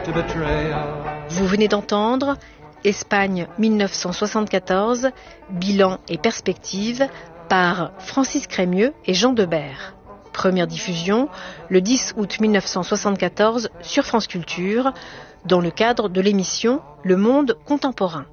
Vous venez d'entendre Espagne 1974, bilan et perspective par Francis Crémieux et Jean Debert. Première diffusion le 10 août 1974 sur France Culture, dans le cadre de l'émission Le Monde contemporain.